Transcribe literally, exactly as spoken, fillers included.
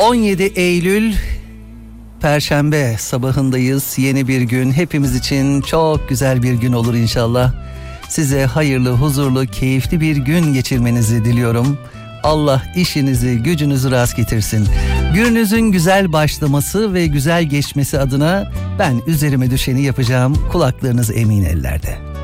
on yedi Eylül Perşembe sabahındayız. Yeni bir gün, hepimiz için çok güzel bir gün olur inşallah. Size hayırlı, huzurlu, keyifli bir gün geçirmenizi diliyorum. Allah işinizi, gücünüzü rast getirsin. Gününüzün güzel başlaması ve güzel geçmesi adına ben üzerime düşeni yapacağım. Kulaklarınız emin ellerde.